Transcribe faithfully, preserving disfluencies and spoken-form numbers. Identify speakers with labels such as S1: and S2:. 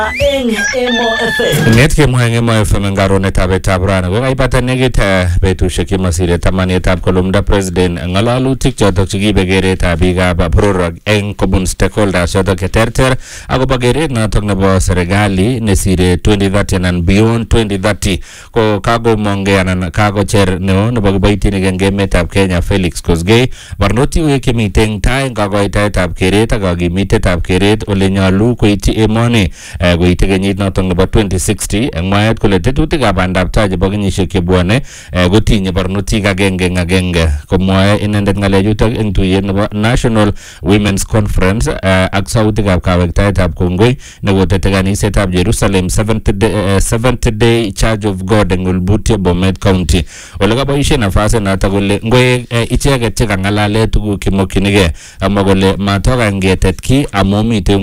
S1: Eng Emo F M.
S2: Net ke mo eng Emo F M ngaro netab etab rana. Ko kaipata negit betusiek chemasire tamanietab kolumda president ngalalutik chotok chekibe keretab biikab boror eng kobun stakeholders chotok cheterter akobo keret notok nebo serikali nesire twenty thirty and beyond twenty thirty ko kagomonge anan kagocher neo nebo kiboitinik eng emetab Kenya Felix Kosgei barnotiwek chemiten tai eng kakoitoetab keret ak kakimitetab keret ole nyalu koityi emoni koite kenyit notok nebo twenty sixty eng mwaet kole tetutikab bandab tai chebo kenyisiek chebwone kotinye barnotik agenge eng agenge komwae inendet ngalechutok eng tuyet nebo National Women's Conference ak sautikab kawektaetab kongoi nekotete kanisetab Jerusalem seventy day Church of God eng Olbutie Bomet County ole kaboisie nafasi notok kole ngoe icheket chekangalale tuguk chemokyinigei amwa kole matoka ngetet ki amu mitei